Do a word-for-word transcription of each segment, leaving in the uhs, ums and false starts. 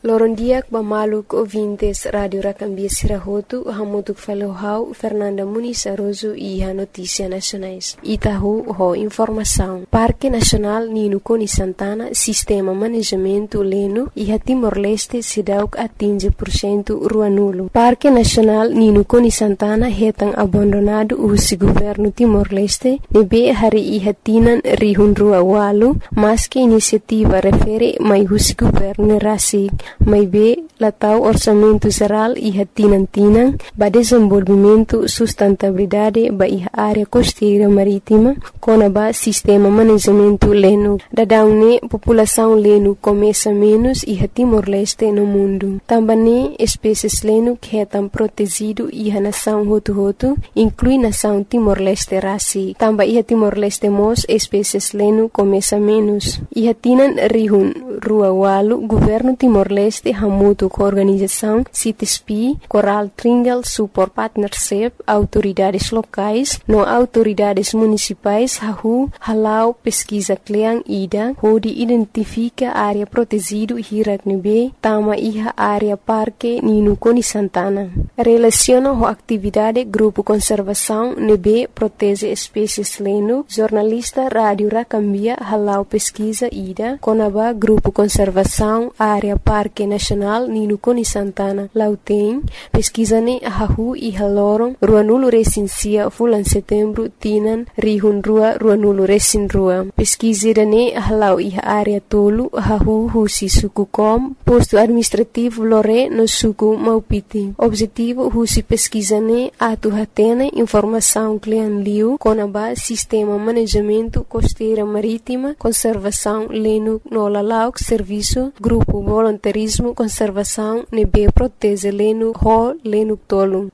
Lorondiak bamaluk ouvintes Radio Racambia Sirahotu, hamutuk falohau Fernanda Muniz Aroso e a Notícia Nacionais. Itahu ho informação. Parque Nacional Nino Coni Santana, Sistema Manejamento Leno e a Timor-Leste Sidauk atinge por cento Ruanulo. Parque Nacional Nino Coni Santana retan abandonado o governo Timor-Leste, nebe hari e hatinan rihun rua walu, mas que iniciativa refere mai o governo rasig. Mai be latau orçamento geral e hatinantinang ba desenvolvimento sustentabilidade ba iha área costeira marítima kona ba sistema manejamento leno. Dadaune população leno começa menos e Timor-Leste no mundo. Também espécies leno que etam protegido e a nação hotu-hotu inclui nação Timor-Leste rasi. Também iha Timor-Leste mos espécies leno começa menos. Iha tinan rihun rua walu governo Timor-Leste hamutu com organização C I T S P, Coral Triangle Support Partnership, autoridades locais, no autoridades municipais, hahu, halau pesquisa kleang ida, hodi identifica área protegido hiraknebe, tama iha área parque Nino Coni Santana. Relaciona ho atividade grupo conservação nebe protege espécies leno, jornalista Rádio Racambia halau pesquisa ida, conaba grupo conservação área parque Nacional Nino Coni Santana Lauteng pesquisane ahahu e haloron Ruanulo recensia fulan setembro tinan rihun rua Ruanulo recin rua pesquisirane ahalau e área tolu ahahu husi suku kom posto administrativo lore no suku Maupiti. Objetivo husi pesquisane atu hatene informação clian liu conaba sistema manejamento costeira marítima conservação leno no lalauk serviço grupo voluntarismo conservação nebe protege leno ho leno tolu.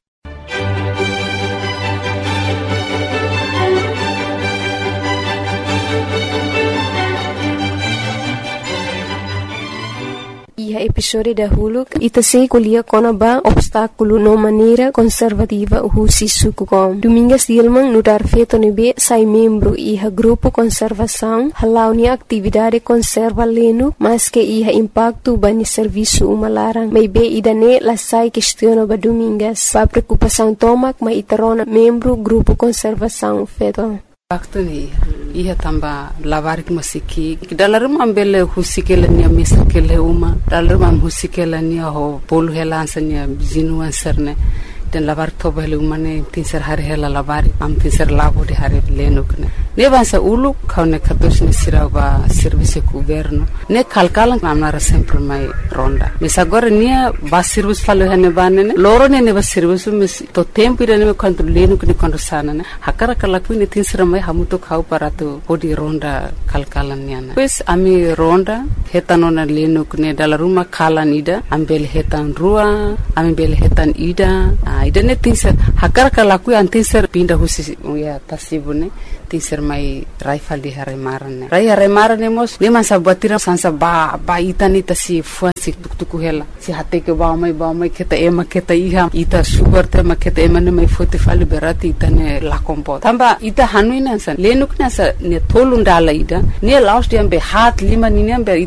E a episódio da Huluk ita se colhia conaba obstáculo no maneira conservativa husi sukukom. Domingas Dilman no dar feito nebe sai membro e a grupo conservação halau ni atividade conserva leno mas que iha impacto bani serviço umalarang. Mai be idane la sai questiona ba domingas. Pa preocupação tomak mai itarona membro grupo conservação feito. Waktu ni ia tamba lavarik masiki dalam ambele husikela ni misakele uma dalam husikela ni ho polu helansanya jinuan serne dan lavar toba hele umane tinser hari hela lavari am tinser lavo de hari lenukne ne bansa ulu kaune kados ni siraba service governo ne kalkalan amnara sempre mai ronda mes agora nia ba service falo hene banene loro ne ne ba service mes to tempo ire ne quanto lenukne quando sana ne hakara kala kuine tinser mai hamuto khau parato odi ronda kalkalan niana pues ami ronda hetanona lenukne dala ruma kalan ida ambel hetan rua ambel hetan ida idane tinser hakar kala ku antinser pinda husi ya tasibune tinser mai raifal di hare marane rai hare marane mos de masa batira sansa ba ba itani tasi fuansi tuktuku hela si hate ke ba mai ba mai keta ema keta iha ita sugar te ma keta ema ne mai fote fali berati itane la kompo tamba ita hanuina san lenuk na sa ne tolundala ida ne laus diambe hat lima ni nembe